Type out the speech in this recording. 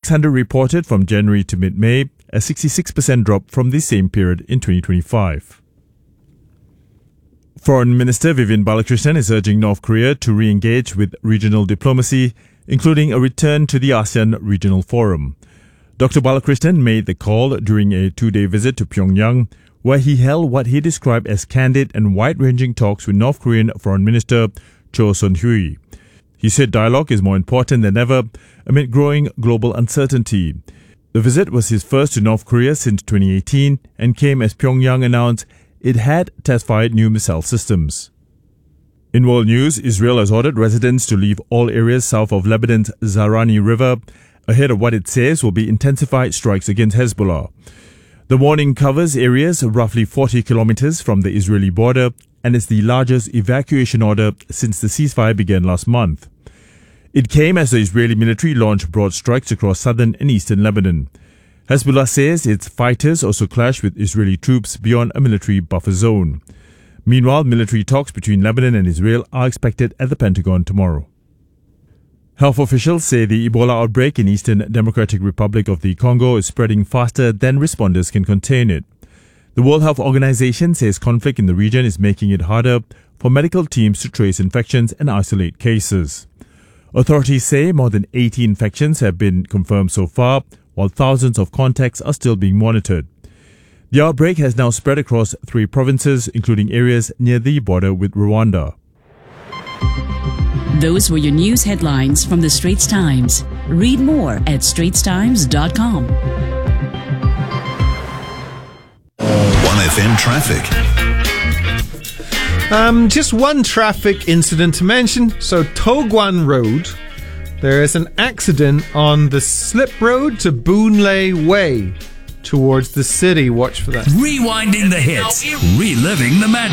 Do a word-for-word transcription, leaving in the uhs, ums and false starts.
hundred reported from January to mid-May, a sixty-six percent drop from the same period in twenty twenty-five. Foreign Minister Vivian Balakrishnan is urging North Korea to re-engage with regional diplomacy, including a return to the ASEAN Regional Forum. Doctor Balakrishnan made the call during a two-day visit to Pyongyang, where he held what he described as candid and wide-ranging talks with North Korean Foreign Minister Cho Son-hui. He said dialogue is more important than ever amid growing global uncertainty. The visit was his first to North Korea since twenty eighteen and came as Pyongyang announced it had test-fired new missile systems. In world news, Israel has ordered residents to leave all areas south of Lebanon's Zahrani River ahead of what it says will be intensified strikes against Hezbollah. The warning covers areas roughly forty kilometers from the Israeli border and is the largest evacuation order since the ceasefire began last month. It came as the Israeli military launched broad strikes across southern and eastern Lebanon. Hezbollah says its fighters also clashed with Israeli troops beyond a military buffer zone. Meanwhile, military talks between Lebanon and Israel are expected at the Pentagon tomorrow. Health officials say the Ebola outbreak in Eastern Democratic Republic of the Congo is spreading faster than responders can contain it. The World Health Organization says conflict in the region is making it harder for medical teams to trace infections and isolate cases. Authorities say more than eighty infections have been confirmed so far, while thousands of contacts are still being monitored. The outbreak has now spread across three provinces, including areas near the border with Rwanda. Those were your news headlines from the Straits Times. Read more at straits times dot com. one F M traffic. Um, just one traffic incident to mention. So, To Guan Road, there is an accident on the slip road to Boon Lay Way towards the city. Watch for that. Rewinding the hits, reliving the magic.